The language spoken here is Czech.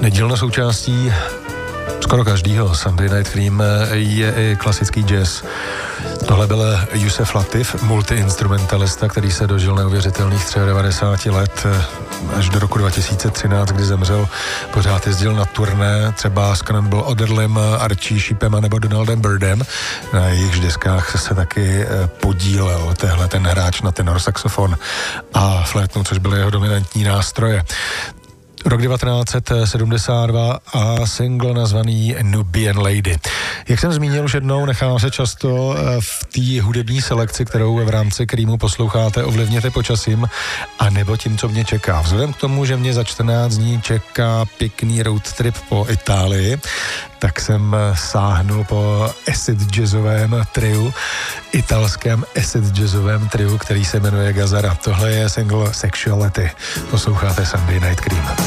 Nedílnou součástí skoro každýho Sunday Night Cream je i klasický jazz. Tohle byl Yusef Latif, multiinstrumentalista, který se dožil neuvěřitelných 93 let až do roku 2013, kdy zemřel. Pořád jezdil na turné, třeba s Cannonball Adderleym, Archie Sheepem nebo Donaldem Byrdem. Na jejichž deskách se taky podílel ten hráč na tenor saxofon a flétnu, což byly jeho dominantní nástroje. Rok 1972 a single nazvaný Nubian Lady. Jak jsem zmínil už jednou, nechám se často v té hudební selekci, kterou v rámci Creamu posloucháte, ovlivněte počasím a nebo tím, co mě čeká. Vzhledem k tomu, že mě za 14 dní čeká pěkný road trip po Itálii, tak jsem sáhnul po acid jazzovém triu, italském acid jazzovém triu, který se jmenuje Gazzara. Tohle je single Sexuality. Posloucháte Sunday Night Cream.